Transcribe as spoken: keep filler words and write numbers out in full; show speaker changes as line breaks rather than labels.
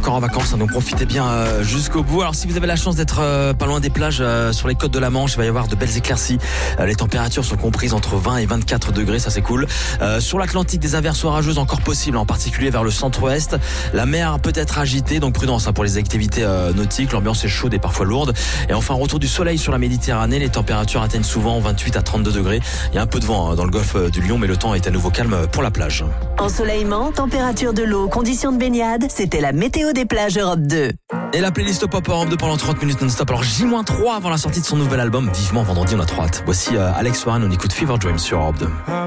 encore en vacances, hein, donc profitez bien euh, jusqu'au bout. Alors si vous avez la chance d'être euh, pas loin des plages euh, sur les côtes de la Manche, il va y avoir de belles éclaircies. Euh, les températures sont comprises entre vingt et vingt-quatre degrés, ça c'est cool. Euh, sur l'Atlantique, des averses orageuses encore possibles, en particulier vers le centre-ouest. La mer peut être agitée, donc prudence hein, pour les activités euh, nautiques. L'ambiance est chaude et parfois lourde. Et enfin, retour du soleil sur la Méditerranée. Les températures atteignent souvent vingt-huit à trente-deux degrés. Il y a un peu de vent hein, dans le golfe du Lion, mais le temps est à nouveau calme pour la plage.
Ensoleillement, température de l'eau, conditions de baignade, c'était la météo des plages Europe deux.
Et la playlist Pop Europe deux pendant trente minutes non-stop. Alors J trois avant la sortie de son nouvel album. Vivement vendredi, on a trop hâte. Voici euh, Alex Warren, on écoute Fever Dream sur Europe deux.